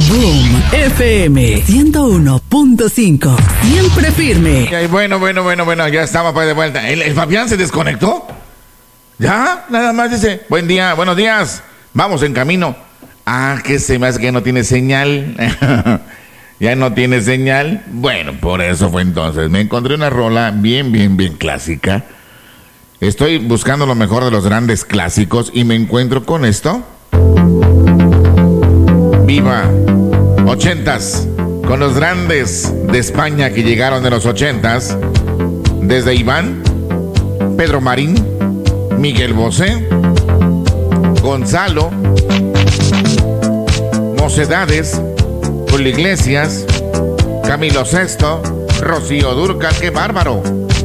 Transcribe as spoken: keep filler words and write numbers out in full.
Boom F M ciento uno punto cinco. Siempre firme. Ay, bueno, bueno, bueno, bueno, ya estamos pues de vuelta. ¿El, el Fabián se desconectó? ¿Ya? Nada más dice, buen día, buenos días, vamos en camino. Ah, que se me hace que no tiene señal. Ya no tiene señal. Bueno, por eso fue entonces. Me encontré una rola bien, bien, bien clásica. Estoy buscando lo mejor de los grandes clásicos y me encuentro con esto. Viva ochentas, con los grandes de España que llegaron de los ochentas, desde Iván, Pedro Marín, Miguel Bosé, Gonzalo, Mocedades, Julio Iglesias, Camilo Sesto, Rocío Dúrcal, qué bárbaro,